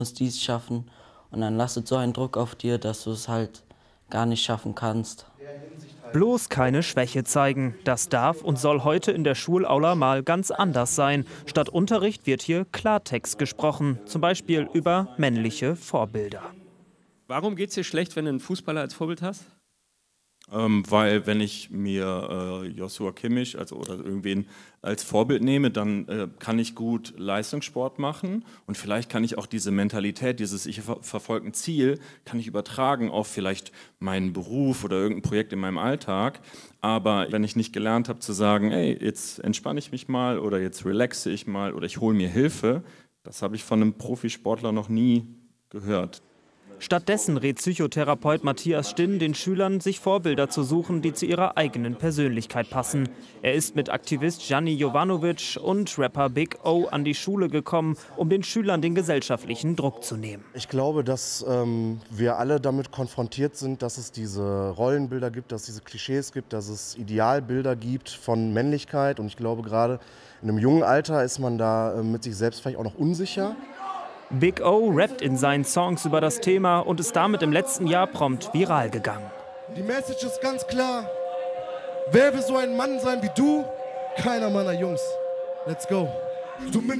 musst dies schaffen. Und dann lastet so ein Druck auf dir, dass du es halt gar nicht schaffen kannst. Bloß keine Schwäche zeigen. Das darf und soll heute in der Schulaula mal ganz anders sein. Statt Unterricht wird hier Klartext gesprochen, zum Beispiel über männliche Vorbilder. Warum geht es dir schlecht, wenn du einen Fußballer als Vorbild hast? Weil wenn ich mir Joshua Kimmich oder irgendwen als Vorbild nehme, dann kann ich gut Leistungssport machen und vielleicht kann ich auch diese Mentalität, dieses ich verfolge ein Ziel, kann ich übertragen auf vielleicht meinen Beruf oder irgendein Projekt in meinem Alltag. Aber wenn ich nicht gelernt habe zu sagen, ey, jetzt entspanne ich mich mal oder jetzt relaxe ich mal oder ich hole mir Hilfe, das habe ich von einem Profisportler noch nie gehört. Stattdessen rät Psychotherapeut Matthias Stinn den Schülern, sich Vorbilder zu suchen, die zu ihrer eigenen Persönlichkeit passen. Er ist mit Aktivist Gianni Jovanovic und Rapper Big O an die Schule gekommen, um den Schülern den gesellschaftlichen Druck zu nehmen. Ich glaube, dass wir alle damit konfrontiert sind, dass es diese Rollenbilder gibt, dass es diese Klischees gibt, dass es Idealbilder gibt von Männlichkeit. Und ich glaube, gerade in einem jungen Alter ist man da mit sich selbst vielleicht auch noch unsicher. Big O rappt in seinen Songs über das Thema und ist damit im letzten Jahr prompt viral gegangen. Die Message ist ganz klar. Wer will so ein Mann sein wie du? Keiner meiner Jungs. Let's go.